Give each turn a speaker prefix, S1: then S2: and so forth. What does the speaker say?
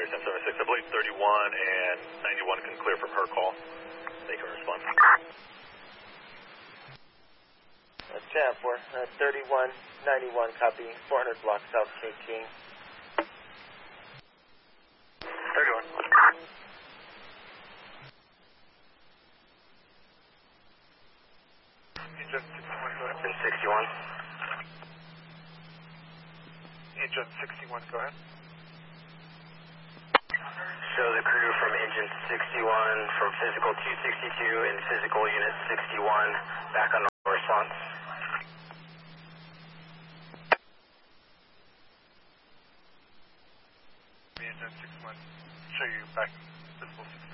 S1: United 776. I believe 31 and 91 can clear from her call. They can respond.
S2: Champ, 31, 91, copy. 400 block south Cape King.
S1: 31.
S3: Engine 61, go ahead.
S1: Engine 61.
S3: Engine 61, go ahead.
S1: Show the crew from engine 61 from physical 262 and physical unit 61 back on response.
S3: Engine 61, show you back physical 61.